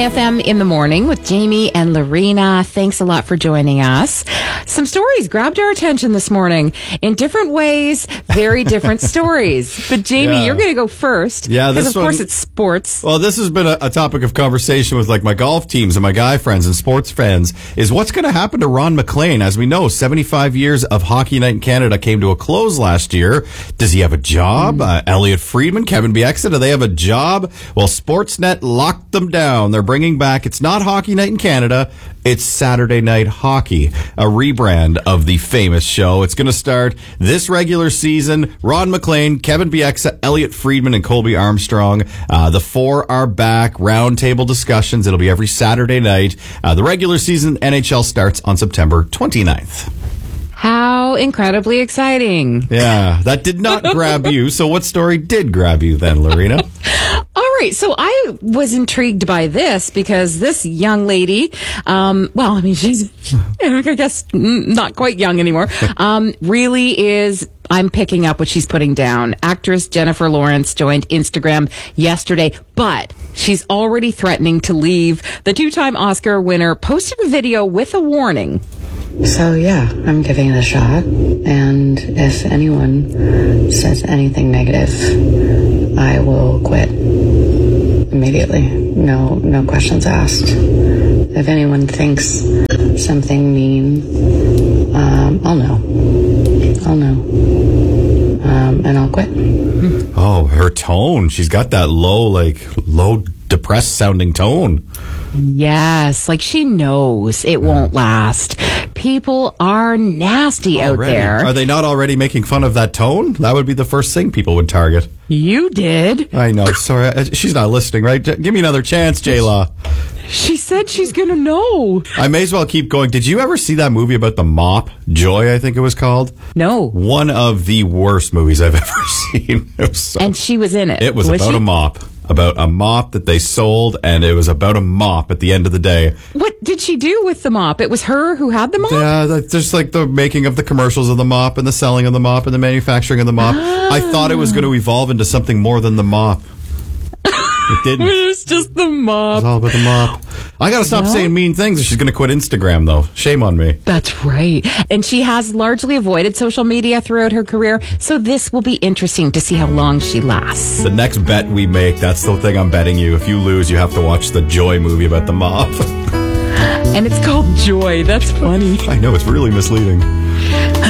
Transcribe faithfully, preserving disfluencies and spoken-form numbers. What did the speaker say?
Hi F M in the morning with Jamie and Lorena. Thanks a lot for joining us. Some stories grabbed our attention this morning in different ways, very different stories. But Jamie, Yeah. you're going to go first. Yeah, this because of one- course it's sports. Well, this has been a, a topic of conversation with like my golf teams and my guy friends and sports fans is what's going to happen to Ron MacLean. As we know, seventy-five years of Hockey Night in Canada came to a close last year. Does he have a job? Mm. Uh, Elliot Friedman, Kevin Bieksa, do they have a job? Well, Sportsnet locked them down. They're bringing back, it's not Hockey Night in Canada, it's Saturday Night Hockey, a rebrand of the famous show. It's going to start this regular season. Ron MacLean, Kevin Bieksa, Elliot Friedman, and Colby Armstrong. Uh, the four are back. Roundtable discussions. It'll be every Saturday night. Uh, the regular season N H L starts on September twenty-ninth. How incredibly exciting. Yeah, that did not grab you. So what story did grab you then, Lorena? All right. So I was intrigued by this because this young lady, um, well, I mean, she's, I guess, not quite young anymore, um, really is, I'm picking up what she's putting down. Actress Jennifer Lawrence joined Instagram yesterday, but she's already threatening to leave. The two-time Oscar winner posted a video with a warning. So yeah, I'm giving it a shot, and if anyone says anything negative, I will quit immediately. No, no questions asked. If anyone thinks something mean, um, I'll know. I'll know, um, and I'll quit. Oh, her tone. She's got that low, like, low, depressed sounding tone. Yes, like she knows it won't last. People are nasty out Already. there. Are they not already making fun of that tone? That would be the first thing people would target. You did. I know. Sorry. I- She's not listening, right? J- Give me another chance, J-Law. She said she's going to know. I may as well keep going. Did you ever see that movie about the mop? Joy, I think it was called. No. One of the worst movies I've ever seen. It was so- And she was in it. It was, about she? a mop. About a mop that they sold, and it was about a mop at the end of the day. What did she do with the mop? It was her who had the mop? Yeah, that- just like the making of the commercials of the mop and the selling of the mop and the manufacturing of the mop. I thought it was going to evolve into something more than the mop. It didn't. It's just the mop. It's all about the mop. I got to stop No. saying mean things or she's going to quit Instagram, though. Shame on me. That's right. And she has largely avoided social media throughout her career, so this will be interesting to see how long she lasts. The next bet we make, that's the thing I'm betting you. If you lose, you have to watch the Joy movie about the mop. And it's called Joy. That's funny. I know, it's really misleading.